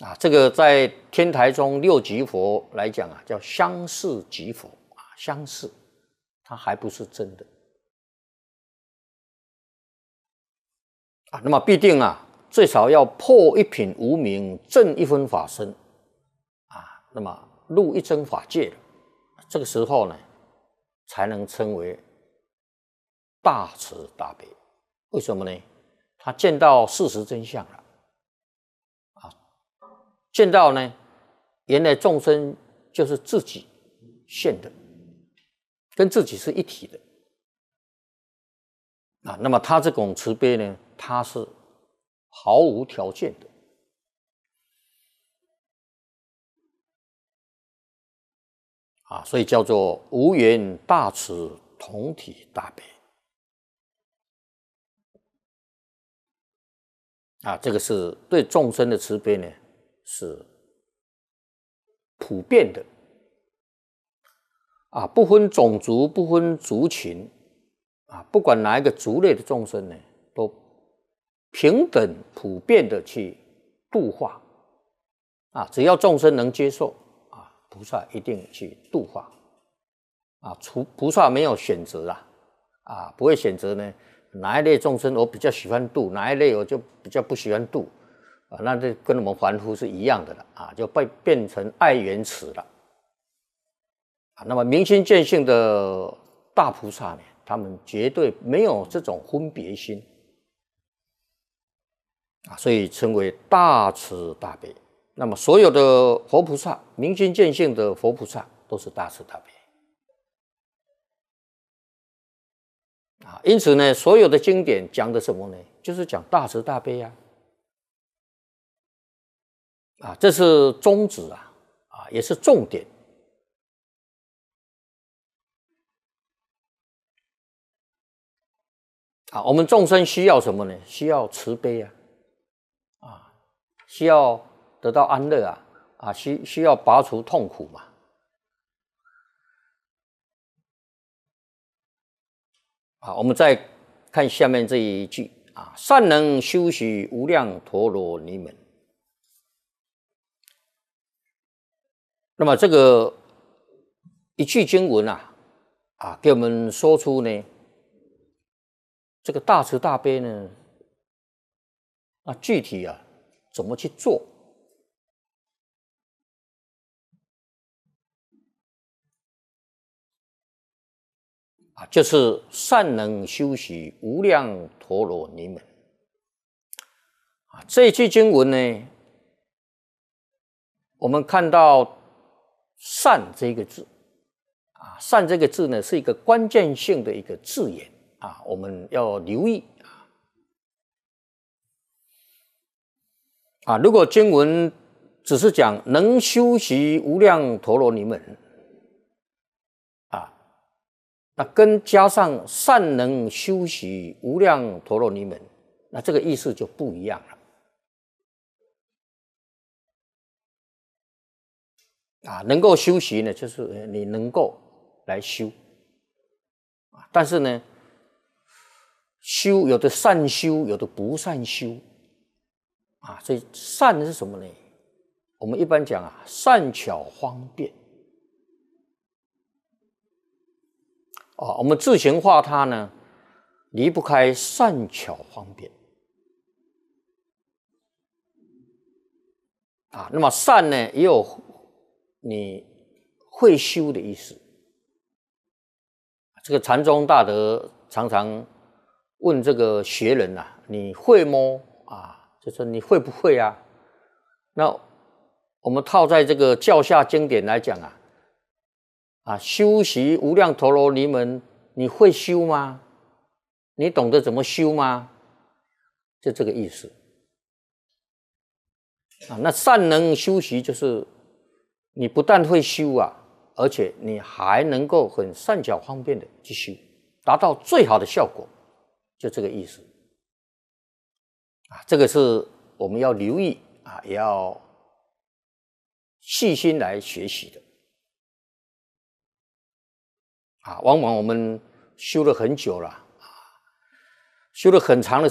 这个在天台宗六级佛来讲叫相似即佛相似，它还不是真的那么必定最少要破一品无明，证一分法身那么入一真法界了，这个时候呢，才能称为大慈大悲。为什么呢？他见到事实真相了见到呢，原来众生就是自己现的，跟自己是一体的那么他这种慈悲呢，他是毫无条件的所以叫做无缘大慈，同体大悲这个是对众生的慈悲呢，是普遍的不分种族，不分族群不管哪一个族类的众生呢，都平等普遍的去度化只要众生能接受菩萨一定去度化菩萨没有选择不会选择呢哪一类众生我比较喜欢度，哪一类我就比较不喜欢度那这跟我们凡夫是一样的了就变成爱缘慈了那么明心见性的大菩萨呢，他们绝对没有这种分别心所以称为大慈大悲。那么所有的佛菩萨，明心见性的佛菩萨都是大慈大悲因此呢，所有的经典讲的什么呢？就是讲大慈大悲这是宗旨也是重点我们众生需要什么呢？需要慈悲需要得到安乐需要拔除痛苦嘛我们再看下面这一句善能修习无量陀罗尼门。那么这个一句经文给我们说出呢，这个大慈大悲呢，具体怎么去做就是善能修习无量陀罗尼门这一句经文呢，我们看到善这个字善这个字呢，是一个关键性的一个字眼我们要留意如果经文只是讲能修习无量陀罗尼门那跟加上善能修习无量陀罗尼门，那这个意思就不一样了能够修习呢，就是你能够来修但是呢，修有的善修，有的不善修所以善是什么呢？我们一般讲善巧方便我们自行化它呢，离不开善巧方便那么善呢，也有你会修的意思这个禅宗大德常常问这个学人你会吗就是你会不会那我们套在这个教下经典来讲修习无量陀罗尼门，你会修吗？你懂得怎么修吗？就这个意思那善能修习就是你不但会修而且你还能够很善巧方便的去修，达到最好的效果，就这个意思这个是我们要留意也要细心来学习的往往我们修了很久了修了很长的